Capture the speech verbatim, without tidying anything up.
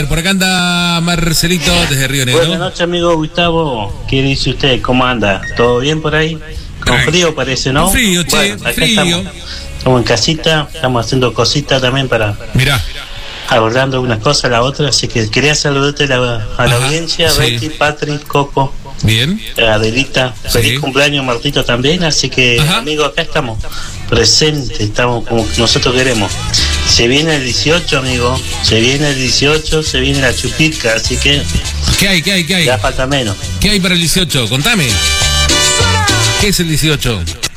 ver, por acá anda Marcelito desde Río Negro. Buenas noches, amigo Gustavo. ¿Qué dice usted? ¿Cómo anda? ¿Todo bien por ahí? Con frío parece, ¿no? Con frío, che, bueno, acá frío. Estamos, estamos en casita, estamos haciendo cositas también para... Mirá. Abordando unas cosas a la otra, así que quería saludarte a la, a la Ajá, audiencia, sí. Betty, Patrick, Coco, Bien. Adelita, feliz Sí. cumpleaños Martito también, así que Ajá. amigo, acá estamos presentes, estamos como nosotros queremos. Se viene el dieciocho, amigo, se viene el dieciocho, se viene la chupica, así que ¿Qué hay, qué hay, qué hay? ya falta menos. ¿Qué hay para el dieciocho? Contame. ¿Qué es el dieciocho?